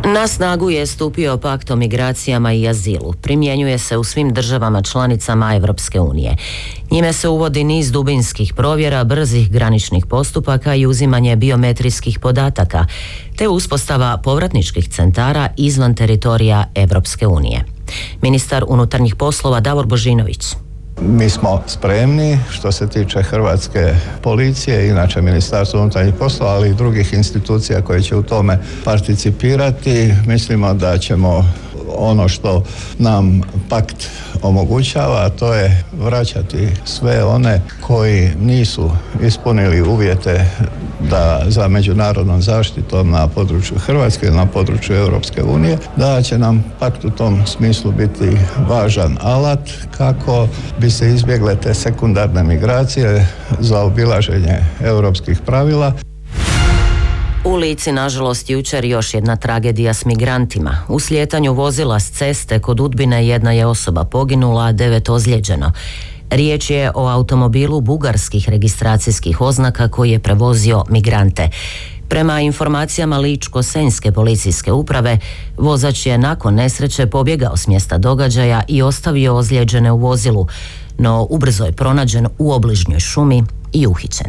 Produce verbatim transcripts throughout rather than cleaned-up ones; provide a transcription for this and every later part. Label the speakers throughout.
Speaker 1: Na snagu je stupio pakt o migracijama i azilu. Primjenjuje se u svim državama članicama Europske unije. Njime se uvodi niz dubinskih provjera, brzih graničnih postupaka i uzimanje biometrijskih podataka, te uspostava povratničkih centara izvan teritorija Europske unije. Ministar unutarnjih poslova Davor Božinović.
Speaker 2: Mi smo spremni što se tiče hrvatske policije, inače Ministarstvo unutarnjih poslova, ali i drugih institucija koje će u tome participirati. Mislimo da ćemo ono što nam pakt omogućava, a to je vraćati sve one koji nisu ispunili uvjete da za međunarodnom zaštitom na području Hrvatske ili na području Europske unije, da će nam pakt u tom smislu biti važan alat kako bi se izbjegle te sekundarne migracije za obilaženje europskih pravila.
Speaker 1: U Lici, nažalost, jučer još jedna tragedija s migrantima. U slijetanju vozila s ceste kod Udbine jedna je osoba poginula, a devet ozlijeđeno. Riječ je o automobilu bugarskih registracijskih oznaka koji je prevozio migrante. Prema informacijama Ličko-senjske policijske uprave, vozač je nakon nesreće pobjegao s mjesta događaja i ostavio ozlijeđene u vozilu, no ubrzo je pronađen u obližnjoj šumi i uhićen.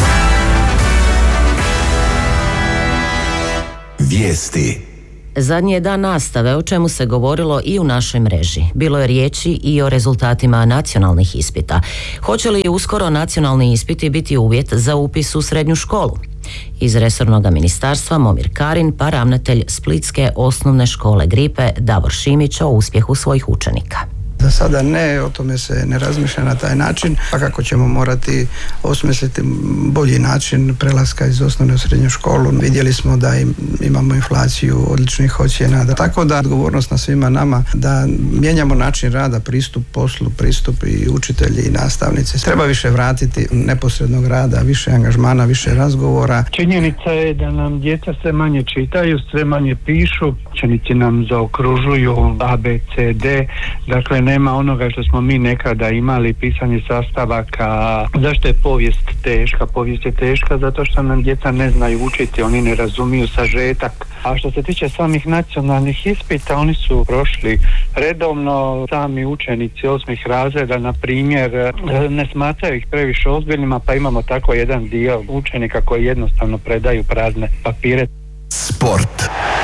Speaker 3: Vijesti.
Speaker 1: Zadnji je dan nastave, o čemu se govorilo i u našoj mreži. Bilo je riječi i o rezultatima nacionalnih ispita. Hoće li uskoro nacionalni ispiti biti uvjet za upis u srednju školu? Iz resornog ministarstva Momir Karin, pa ravnatelj Splitske osnovne škole Gripe Davor Šimić o uspjehu svojih učenika.
Speaker 4: Za sada ne, o tome se ne razmišlja na taj način, a kako ćemo morati osmisliti bolji način prelaska iz osnovne u srednju školu. Vidjeli smo da im, imamo inflaciju odličnih ocjena, da, tako da odgovornost na svima nama da mijenjamo način rada, pristup poslu, pristup i učitelji i nastavnici. Treba više vratiti neposrednog rada, više angažmana, više razgovora.
Speaker 5: Činjenica je da nam djeca sve manje čitaju, sve manje pišu, učenici nam zaokružuju A, B, C, D, dakle nema onoga što smo mi nekada imali, pisanje sastavaka. Zašto je povijest teška? Povijest je teška zato što nam djeca ne znaju učiti, oni ne razumiju sažetak. A što se tiče samih nacionalnih ispita, oni su prošli redovno. Sami učenici osmih razreda, na primjer, ne smatraju ih previše ozbiljnima, pa imamo tako jedan dio učenika koji jednostavno predaju prazne papire.
Speaker 3: Sport.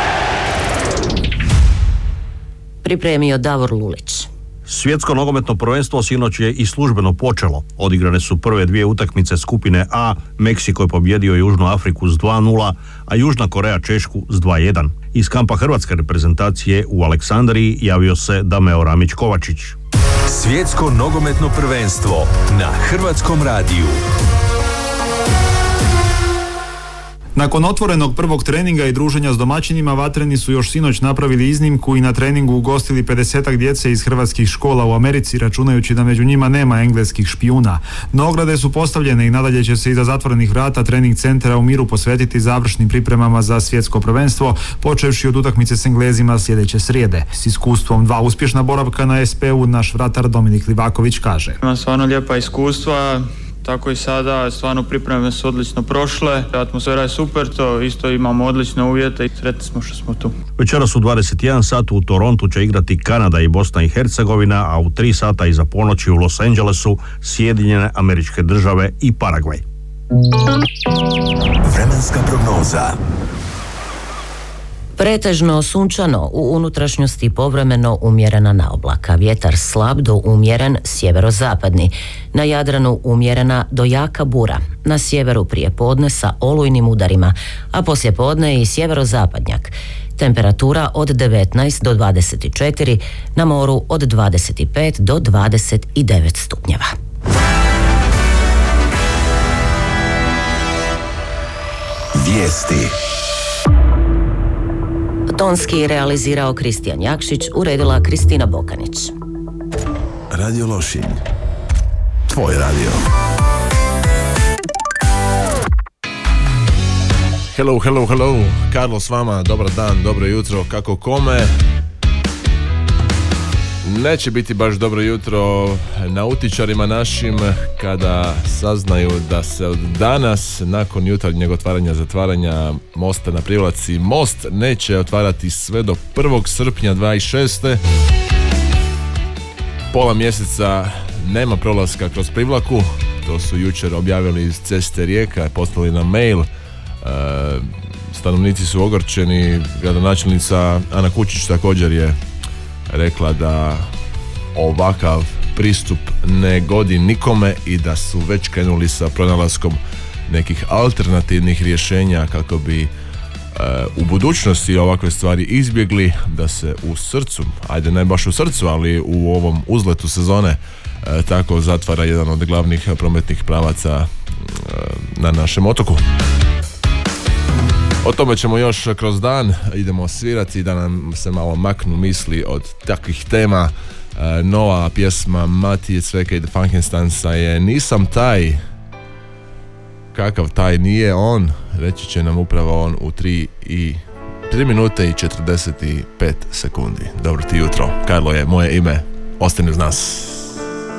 Speaker 1: Pripremio Davor Lulić.
Speaker 6: Svjetsko nogometno prvenstvo sinoć je i službeno počelo. Odigrane su prve dvije utakmice skupine A. Meksiko je pobjedio Južnu Afriku s dva nula, a Južna Koreja Češku s dva jedan. Iz kampa hrvatske reprezentacije u Aleksandriji javio se Dameo Ramić-Kovačić.
Speaker 3: Svjetsko nogometno prvenstvo na Hrvatskom radiju.
Speaker 7: Nakon otvorenog prvog treninga i druženja s domaćinima, vatreni su još sinoć napravili iznimku i na treningu ugostili pedesetak djece iz hrvatskih škola u Americi, računajući da među njima nema engleskih špijuna. No ograde su postavljene i nadalje će se iza zatvorenih vrata trening centra u Miru posvetiti završnim pripremama za svjetsko prvenstvo, počevši od utakmice s Englezima sljedeće srijede. S iskustvom dva uspješna boravka na S P-u naš vratar Dominik Livaković kaže:
Speaker 8: Ima stvarno lijepa iskustva. Tako i sada, stvarno pripreme su odlično prošle, atmosfera je super, to isto imamo odlične uvjete i sretni smo što smo tu.
Speaker 6: Večeras u dvadeset jedan sat u Torontu će igrati Kanada i Bosna i Hercegovina, a u tri sata iza ponoći u Los Angelesu Sjedinjene Američke Države i Paragvaj.
Speaker 3: Vremenska prognoza.
Speaker 1: Pretežno sunčano, u unutrašnjosti povremeno umjerena naoblaka. Vjetar slab do umjeren sjeverozapadni. Na Jadranu umjerena do jaka bura. Na sjeveru prije podne sa olujnim udarima, a poslije podne i sjeverozapadnjak. Temperatura od devetnaest do dvadeset četiri, na moru od dvadeset pet do dvadeset devet stupnjeva.
Speaker 3: Vijesti.
Speaker 1: Tonski realizirao Kristijan Jakšić, uredila Kristina Bokanić.
Speaker 3: Radio Lošinj. Tvoj radio.
Speaker 9: Hello, hello, hello. Karlo s vama, dobar dan, dobro jutro, kako kome. Neće biti baš dobro jutro nautičarima našim kada saznaju da se od danas, nakon jutarnjeg otvaranja zatvaranja mosta na Privlaci, most neće otvarati sve do prvog srpnja dvadeset šeste. Pola mjeseca nema prolaska kroz Privlaku, to su jučer objavili iz Ceste Rijeka, poslali nam mail. E, stanovnici su ogorčeni, gradonačelnica Ana Kučić također je rekla da ovakav pristup ne godi nikome i da su već krenuli sa pronalaskom nekih alternativnih rješenja kako bi e, u budućnosti ovakve stvari izbjegli, da se u srcu, ajde ne baš u srcu, ali u ovom uzletu sezone e, tako zatvara jedan od glavnih prometnih pravaca e, na našem otoku. O tome ćemo još kroz dan, idemo svirati da nam se malo maknu misli od takvih tema. E, nova pjesma Matije Cveka i The Funkenstansa je Nisam taj. Kakav taj nije on, reći će nam upravo on u tri i tri minute i četrdeset pet sekundi. Dobro ti jutro, Karlo je moje ime, ostani uz nas.